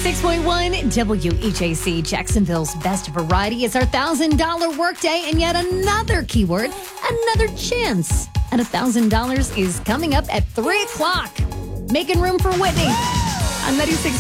96.1 WHAC, Jacksonville's best variety. It's our $1,000 workday, and yet another keyword, another chance at $1,000 is coming up at 3 o'clock. Making room for Whitney on 96.